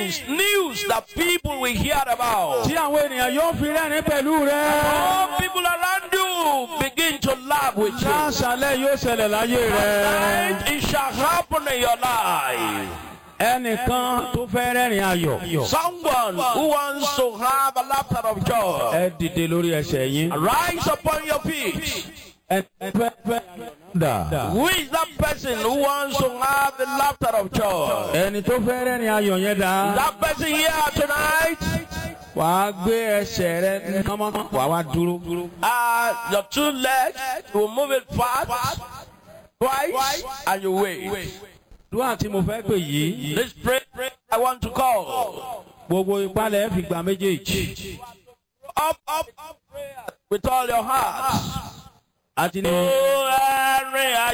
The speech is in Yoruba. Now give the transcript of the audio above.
news that people will hear about. Tí àwọn ènìyàn yóò fi rẹ́rìn pẹ̀lú rẹ. All people around you begin to laugh with you. Láṣálẹ̀ yóò ṣẹlẹ̀ láyé rẹ. Tonight it shall happen in your life. Ẹnìkan tó fẹ́ rẹ́rìn ayọ̀. Someone who wants to have a laughter of joy. Ẹ dìde lórí ẹsẹ̀ yín. Rise upon your feet. Ẹ fẹ́ dà. Who is that person who wants to have the laughter of joy? Ẹni tó fẹ́ rẹ́rìn ayọ̀ yẹn dà. That person here tonight. Wàá gbé ẹsẹ̀ rẹ kánmọ́. Wàá dúró. Your two legs, you will move it fast, twice, and you wait. Dúà tí mo fẹ́ pè yìí. This prayer I want to call. Gbogbo ìpalẹ̀ fi gbà méjèèjì. Up, prayer with all your heart. Àti ní. Oh,